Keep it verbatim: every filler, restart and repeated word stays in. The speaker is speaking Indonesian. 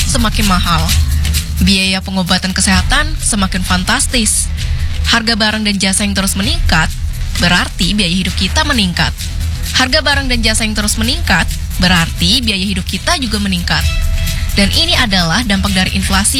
semakin mahal. Biaya pengobatan kesehatan semakin fantastis. Harga barang dan jasa yang terus meningkat, berarti biaya hidup kita meningkat. Harga barang dan jasa yang terus meningkat, berarti biaya hidup kita juga meningkat. Dan ini adalah dampak dari inflasi